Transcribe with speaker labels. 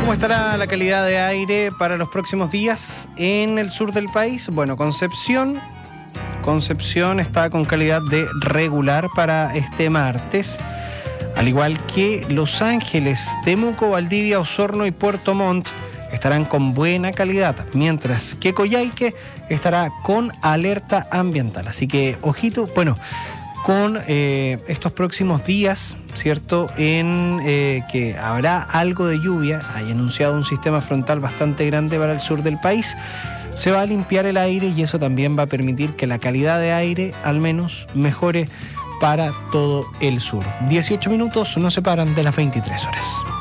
Speaker 1: ¿Cómo estará la calidad de aire para los próximos días en el sur del país? Bueno, Concepción está con calidad de regular para este martes, al igual que Los Ángeles, Temuco, Valdivia, Osorno y Puerto Montt estarán con buena calidad, mientras que Coyhaique estará con alerta ambiental. Así que, ojito, bueno, con estos próximos días, ¿cierto? En que habrá algo de lluvia, hay anunciado un sistema frontal bastante grande para el sur del país. Se va a limpiar el aire y eso también va a permitir que la calidad de aire al menos mejore para todo el sur. 18 minutos nos separan de las 23 horas.